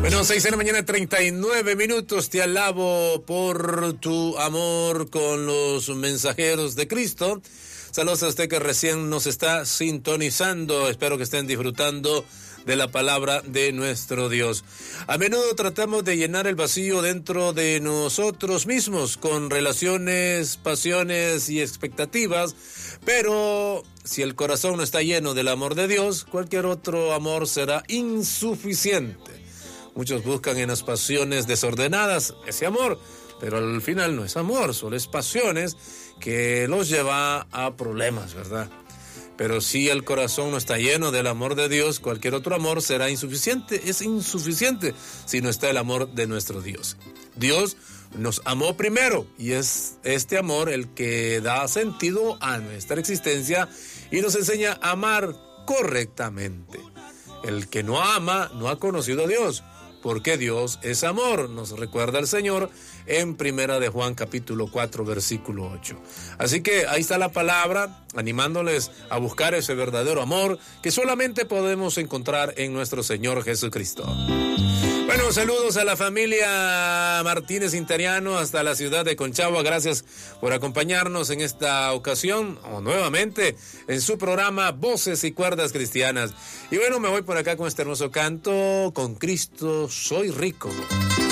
Bueno, 6 de la mañana, 39 minutos. Te alabo por tu amor con los mensajeros de Cristo. Saludos a usted que recién nos está sintonizando. Espero que estén disfrutando de la palabra de nuestro Dios. A menudo tratamos de llenar el vacío dentro de nosotros mismos con relaciones, pasiones y expectativas, pero si el corazón no está lleno del amor de Dios, cualquier otro amor será insuficiente. Muchos buscan en las pasiones desordenadas ese amor, pero al final no es amor, solo es pasiones que los lleva a problemas, ¿verdad? Pero si el corazón no está lleno del amor de Dios, cualquier otro amor será insuficiente. Es insuficiente si no está el amor de nuestro Dios. Dios nos amó primero y es este amor el que da sentido a nuestra existencia y nos enseña a amar correctamente. El que no ama no ha conocido a Dios, porque Dios es amor, nos recuerda el Señor en Primera de Juan capítulo 4 versículo 8. Así que ahí está la palabra, animándoles a buscar ese verdadero amor que solamente podemos encontrar en nuestro Señor Jesucristo. Bueno, saludos a la familia Martínez Interiano hasta la ciudad de Conchagua. Gracias por acompañarnos en esta ocasión, o nuevamente, en su programa Voces y Cuerdas Cristianas. Y bueno, me voy por acá con este hermoso canto, Con Cristo soy rico.